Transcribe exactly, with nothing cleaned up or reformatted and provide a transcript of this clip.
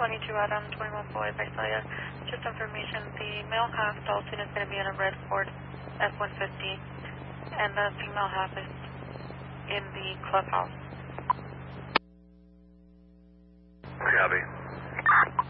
twenty-two Adam, twenty-one Floyd, Visalia. Just information, the male half Dalton is going to be in a red Ford F one fifty, and the female half is in the clubhouse. Copy.